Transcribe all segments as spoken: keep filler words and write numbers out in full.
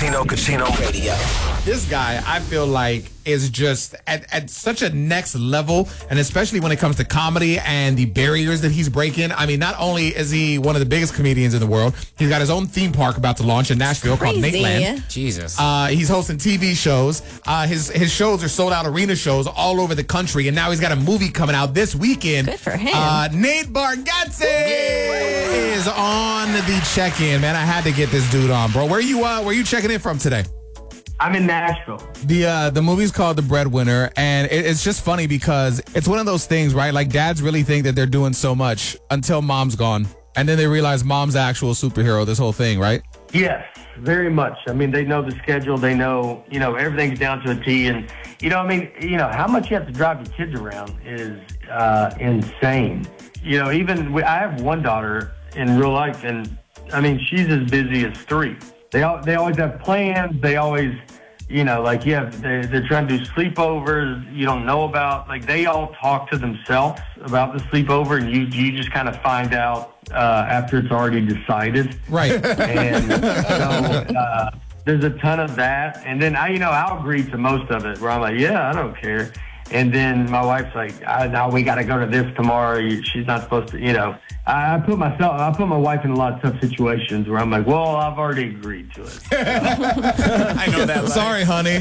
Tino Cochino Radio. This guy, I feel like, is just at, at such a next level, and especially when it comes to comedy and the barriers that he's breaking. I mean, not only is he one of the biggest comedians in the world, he's got his own theme park about to launch in Nashville called Nateland. Jesus. Uh, he's hosting T V shows. Uh, his his shows are sold out arena shows all over the country, and now he's got a movie coming out this weekend. Good for him. Uh, Nate Bargatze is on the check-in. Man, I had to get this dude on, bro. Where you uh, where you checking in from today? I'm in Nashville. The uh, the movie's called The Breadwinner, and it, it's just funny because it's one of those things, right? Like, dads really think that they're doing so much until mom's gone, and then they realize mom's the actual superhero, this whole thing, right? Yes, very much. I mean, they know the schedule. They know, you know, everything's down to a T. And, you know, I mean, you know, how much you have to drive your kids around is uh, insane. You know, even we, I have one daughter in real life, and, I mean, she's as busy as three. They all, they always have plans. They always, you know, like, you have, they, they're trying to do sleepovers you don't know about. Like, they all talk to themselves about the sleepover, and you, you just kind of find out uh, after it's already decided. Right. And so uh, there's a ton of that. And then, I, you know, I'll agree to most of it where I'm like, yeah, I don't care. And then my wife's like, I, now we got to go to this tomorrow. She's not supposed to, you know. I, I put myself, I put my wife in a lot of tough situations where I'm like, well, I've already agreed to it. I know that. Sorry, honey.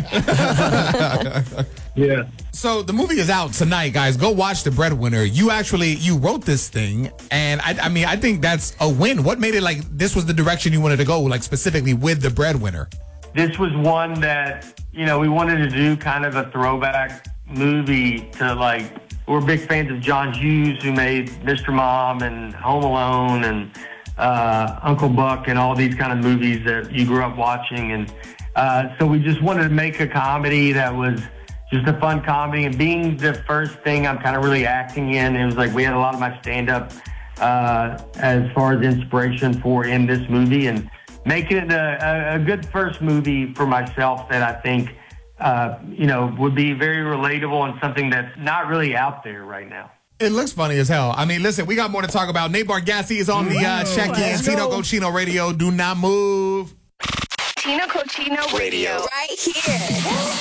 Yeah. So the movie is out tonight, guys. Go watch The Breadwinner. You actually, you wrote this thing, and I, I mean, I think that's a win. What made it like this was the direction you wanted to go, like specifically with The Breadwinner? This was one that, you know, we wanted to do kind of a throwback movie to, like, we're big fans of John Hughes, who made Mister Mom and Home Alone and uh, Uncle Buck and all these kind of movies that you grew up watching. And uh, so we just wanted to make a comedy that was just a fun comedy. And being the first thing I'm kind of really acting in, it was like we had a lot of my stand-up uh, as far as inspiration for in this movie. And making it a, a good first movie for myself that I think Uh, you know, would be very relatable and something that's not really out there right now. It looks funny as hell. I mean, listen, we got more to talk about. Nate Bargatze is on the uh, check-in. Tino Cochino Radio. Do not move. Tino Cochino Radio. Right here.